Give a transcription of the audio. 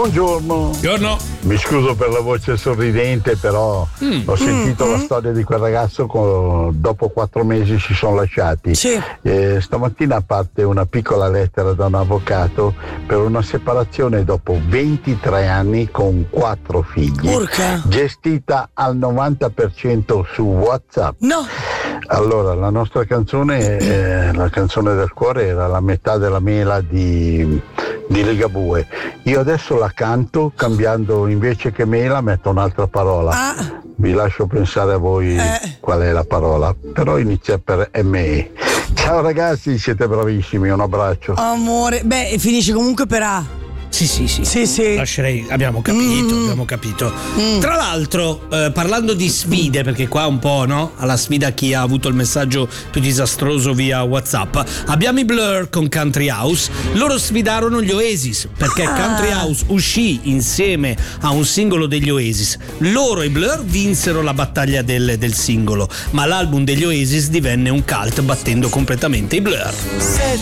Buongiorno. Buongiorno. Mi scuso per la voce sorridente, però ho sentito la storia di quel ragazzo, dopo 4 mesi si sono lasciati. Sì. Stamattina parte una piccola lettera da un avvocato per una separazione dopo 23 anni con 4 figli. Urca. Gestita al 90% su WhatsApp. No. Allora, la nostra canzone, la canzone del cuore, era La metà della mela di Ligabue. Io adesso la canto cambiando, invece che mela metto un'altra parola. Vi lascio pensare a voi qual è la parola, però inizia per ME. Ciao ragazzi, siete bravissimi, un abbraccio. Amore, beh, finisce comunque per A. Sì. Lascerei, abbiamo capito. Tra l'altro, parlando di sfide, perché qua un po', no? Alla sfida chi ha avuto il messaggio più disastroso via WhatsApp, abbiamo i Blur con Country House. Loro sfidarono gli Oasis, perché Country House uscì insieme a un singolo degli Oasis. Loro e i Blur vinsero la battaglia del singolo, ma l'album degli Oasis divenne un cult battendo completamente i Blur. Said